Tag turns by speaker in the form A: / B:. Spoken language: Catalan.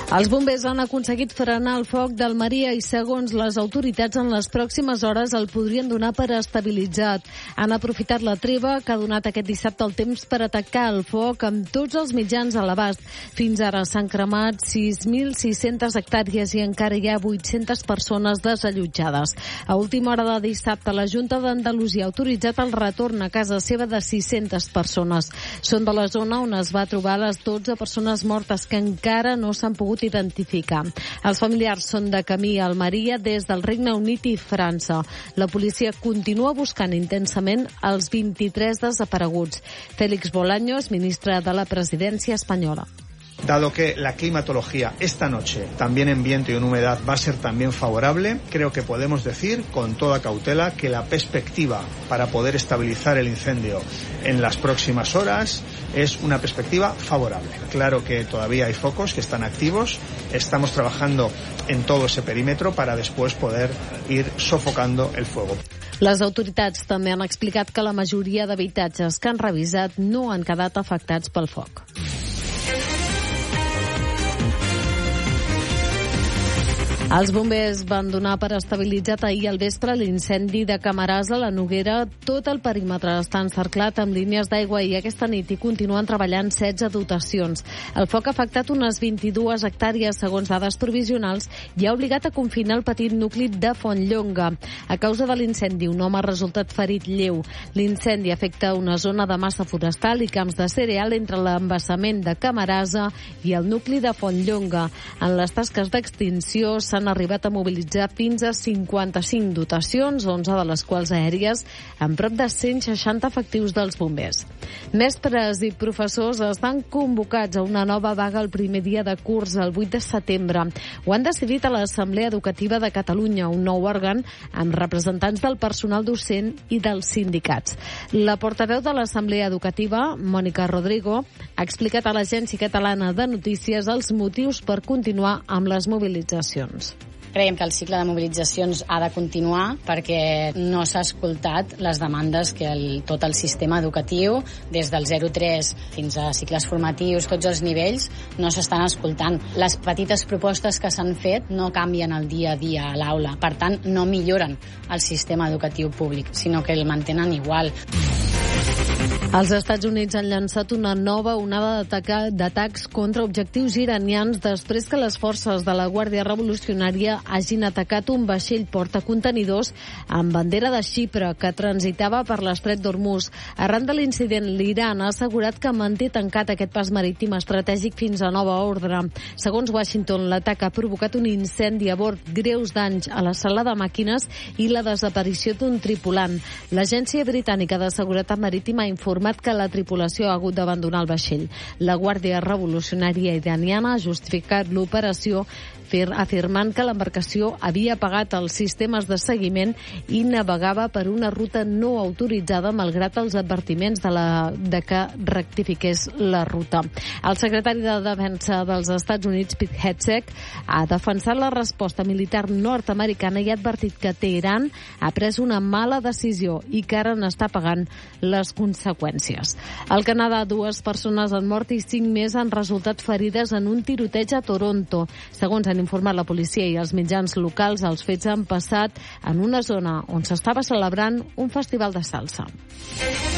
A: Els bombers han aconseguit frenar el foc d'Almeria i, segons les autoritats, en les pròximes hores el podrien donar per estabilitzat. Han aprofitat la treva que ha donat aquest dissabte el temps per atacar el foc amb tots els mitjans a l'abast. Fins ara s'han cremat 6.600 hectàrees i encara hi ha 800 persones desallotjades. A última hora de dissabte, la Junta d'Andalusia ha autoritzat el retorn a casa seva de 600 persones. Són de la zona on es va trobar les 12 persones mortes que encara no s'han pogut identificar. Els familiars són de camí a Almeria des del Regne Unit i França. La policia continua buscant intensament els 23 desapareguts. Félix Bolaños, ministre de la Presidència espanyola.
B: Dado que la climatología esta noche, también en viento y en humedad, va a ser también favorable, creo que podemos decir con toda cautela que la perspectiva para poder estabilizar el incendio en las próximas horas es una perspectiva favorable. Claro que todavía hay focos que están activos, estamos trabajando en todo ese perímetro para después poder ir sofocando el fuego.
A: Les autoritats també han explicat que la majoria d'habitatges que han revisat no han quedat afectats pel foc. Els bombers van donar per estabilitzat ahir al vespre l'incendi de Camarasa, la Noguera. Tot el perímetre està encerclat amb línies d'aigua i aquesta nit hi continuen treballant 16 dotacions. El foc ha afectat unes 22 hectàrees, segons dades provisionals, i ha obligat a confinar el petit nucli de Fontlonga. A causa de l'incendi, un home ha resultat ferit lleu. L'incendi afecta una zona de massa forestal i camps de cereal entre l'embassament de Camarasa i el nucli de Fontlonga. En les tasques d'extinció s'han arribat a mobilitzar fins a 55 dotacions, 11 de les quals aèries, amb prop de 160 efectius dels bombers. Mestres i professors estan convocats a una nova vaga el primer dia de curs, el 8 de setembre. Ho han decidit a l'Assemblea Educativa de Catalunya, un nou òrgan amb representants del personal docent i dels sindicats. La portaveu de l'Assemblea Educativa, Mònica Rodrigo, ha explicat a l'Agència Catalana de Notícies els motius per continuar amb les mobilitzacions.
C: Creiem que el cicle de mobilitzacions ha de continuar perquè no s'ha escoltat les demandes que tot el sistema educatiu, des del 0-3 fins a cicles formatius, tots els nivells, no s'estan escoltant. Les petites propostes que s'han fet no canvien el dia a dia a l'aula. Per tant, no milloren el sistema educatiu públic, sinó que el mantenen igual.
A: Els Estats Units han llançat una nova onada d'atacs contra objectius iranians després que les forces de la Guàrdia Revolucionària hagin atacat un vaixell portacontenidors amb bandera de Xipre que transitava per l'estret d'Hormuz. Arran de l'incident, l'Iran ha assegurat que manté tancat aquest pas marítim estratègic fins a nova ordre. Segons Washington, l'atac ha provocat un incendi a bord, greus danys a la sala de màquines i la desaparició d'un tripulant. L'Agència Britànica de Seguretat Marítima ha informat que la tripulació ha hagut d'abandonar el vaixell. La Guàrdia Revolucionària iraniana ha justificat l'operació afirmant que l'embarcació havia apagat els sistemes de seguiment i navegava per una ruta no autoritzada malgrat els advertiments de que rectifiqués la ruta. El secretari de Defensa dels Estats Units, Pete Hegseth, ha defensat la resposta militar nord-americana i ha advertit que Teheran ha pres una mala decisió i que ara n'està pagant les conseqüències. Al Canadà, 2 persones han mort i 5 més han resultat ferides en un tiroteig a Toronto. Segons han informat la policia i els mitjans locals, els fets han passat en una zona on s'estava celebrant un festival de salsa.